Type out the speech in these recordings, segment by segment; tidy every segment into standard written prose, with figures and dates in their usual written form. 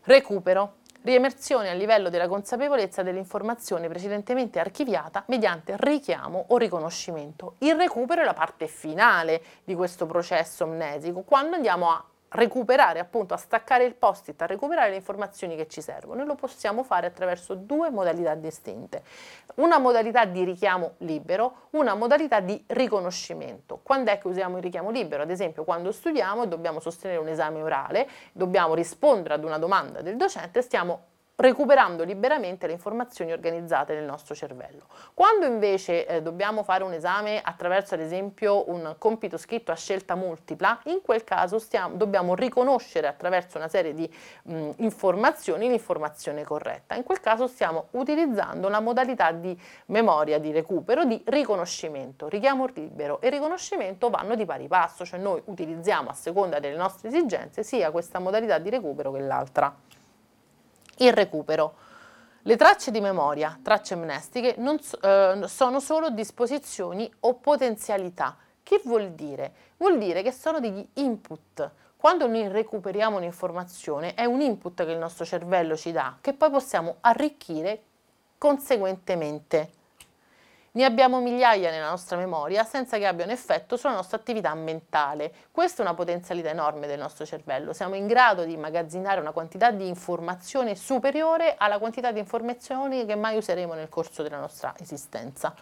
Recupero. Riemersione a livello della consapevolezza dell'informazione precedentemente archiviata mediante richiamo o riconoscimento. Il recupero è la parte finale di questo processo amnesico, quando andiamo a recuperare, appunto a staccare il post-it, a recuperare le informazioni che ci servono, e lo possiamo fare attraverso due modalità distinte. Una modalità di richiamo libero, una modalità di riconoscimento. Quando è che usiamo il richiamo libero? Ad esempio quando studiamo e dobbiamo sostenere un esame orale, dobbiamo rispondere ad una domanda del docente, stiamo recuperando liberamente le informazioni organizzate nel nostro cervello. Quando invece dobbiamo fare un esame attraverso ad esempio un compito scritto a scelta multipla, in quel caso dobbiamo riconoscere attraverso una serie di informazioni l'informazione corretta. In quel caso stiamo utilizzando la modalità di memoria, di recupero, di riconoscimento. Richiamo libero e riconoscimento vanno di pari passo, cioè noi utilizziamo a seconda delle nostre esigenze sia questa modalità di recupero che l'altra. Il recupero. Le tracce di memoria, tracce amnestiche, sono solo disposizioni o potenzialità. Che vuol dire? Vuol dire che sono degli input. Quando noi recuperiamo un'informazione è un input che il nostro cervello ci dà, che poi possiamo arricchire conseguentemente. Ne abbiamo migliaia nella nostra memoria senza che abbia un effetto sulla nostra attività mentale. Questa è una potenzialità enorme del nostro cervello. Siamo in grado di immagazzinare una quantità di informazione superiore alla quantità di informazioni che mai useremo nel corso della nostra esistenza.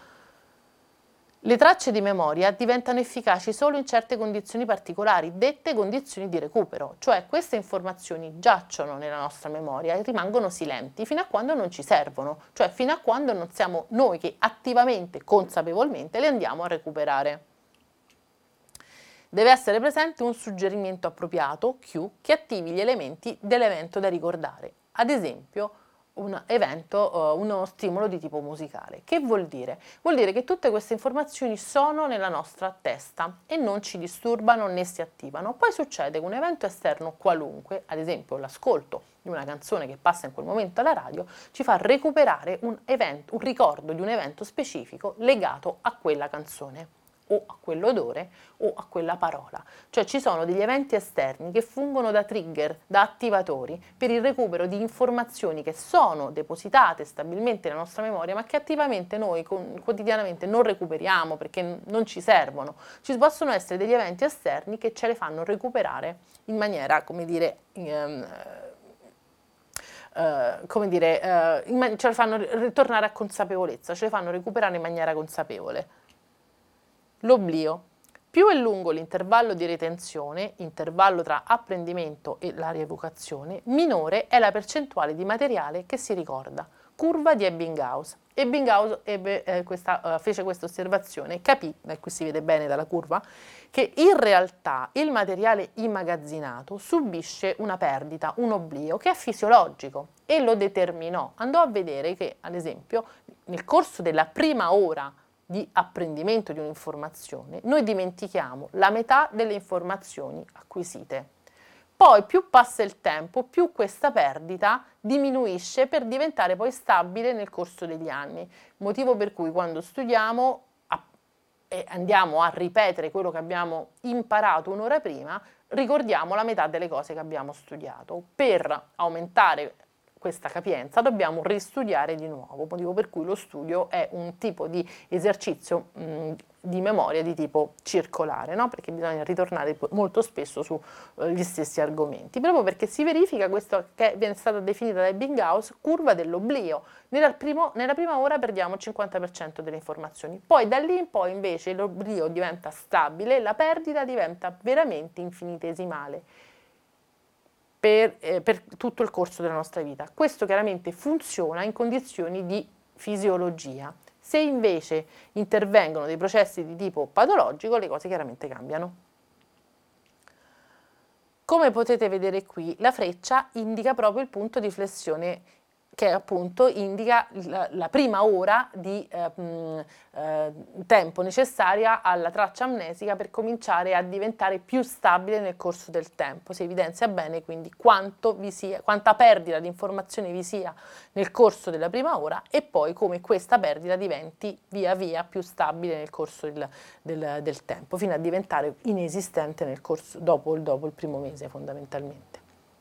Le tracce di memoria diventano efficaci solo in certe condizioni particolari, dette condizioni di recupero, cioè queste informazioni giacciono nella nostra memoria e rimangono silenti fino a quando non ci servono, cioè fino a quando non siamo noi che attivamente, consapevolmente le andiamo a recuperare. Deve essere presente un suggerimento appropriato, cue, che attivi gli elementi dell'evento da ricordare, ad esempio uno stimolo di tipo musicale. Che vuol dire? Vuol dire che tutte queste informazioni sono nella nostra testa e non ci disturbano né si attivano. Poi succede che un evento esterno qualunque, ad esempio l'ascolto di una canzone che passa in quel momento alla radio, ci fa recuperare un ricordo di un evento specifico legato a quella canzone o a quell'odore o a quella parola. Cioè ci sono degli eventi esterni che fungono da trigger, da attivatori per il recupero di informazioni che sono depositate stabilmente nella nostra memoria ma che attivamente noi quotidianamente non recuperiamo perché non ci servono. Ci possono essere degli eventi esterni che ce le fanno recuperare in maniera, come dire, ce le fanno ritornare a consapevolezza, ce le fanno recuperare in maniera consapevole. L'oblio. Più è lungo l'intervallo di retenzione, intervallo tra apprendimento e la rievocazione, minore è la percentuale di materiale che si ricorda. Curva di Ebbinghaus. Ebbinghaus fece questa osservazione, capì, e qui si vede bene dalla curva, che in realtà il materiale immagazzinato subisce una perdita, un oblio, che è fisiologico e lo determinò. Andò a vedere che, ad esempio, nel corso della prima ora di apprendimento di un'informazione, noi dimentichiamo la metà delle informazioni acquisite. Poi più passa il tempo, più questa perdita diminuisce per diventare poi stabile nel corso degli anni, motivo per cui quando studiamo e andiamo a ripetere quello che abbiamo imparato un'ora prima, ricordiamo la metà delle cose che abbiamo studiato. Per aumentare questa capienza dobbiamo ristudiare di nuovo, motivo per cui lo studio è un tipo di esercizio di memoria di tipo circolare, no? Perché bisogna ritornare molto spesso sugli stessi argomenti, proprio perché si verifica questo che viene stata definita da Ebbinghaus curva dell'oblio. Nella prima ora perdiamo il 50% delle informazioni, poi da lì in poi invece l'oblio diventa stabile e la perdita diventa veramente infinitesimale per tutto il corso della nostra vita. Questo chiaramente funziona in condizioni di fisiologia. Se invece intervengono dei processi di tipo patologico, le cose chiaramente cambiano. Come potete vedere qui, la freccia indica proprio il punto di flessione che appunto indica la prima ora di tempo necessaria alla traccia amnesica per cominciare a diventare più stabile nel corso del tempo. Si evidenzia bene quindi quanta perdita di informazione vi sia nel corso della prima ora e poi come questa perdita diventi via via più stabile nel corso del tempo, fino a diventare inesistente dopo il primo mese fondamentalmente.